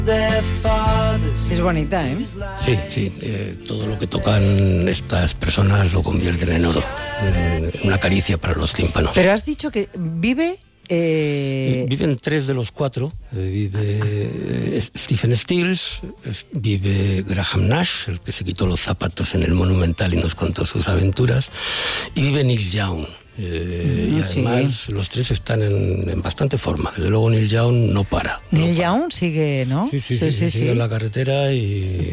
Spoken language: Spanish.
Es bonita, ¿eh? Sí, todo lo que tocan estas personas lo convierten en oro, una caricia para los tímpanos. Pero has dicho que vive... Viven 3 de los 4. Vive Stephen Stills, vive Graham Nash, el que se quitó los zapatos en el Monumental y nos contó sus aventuras, y vive Neil Young. Y además sí, los 3 están en bastante forma. Desde luego Neil Young no para. Neil Young sigue, ¿no? Sí, sigue en la carretera y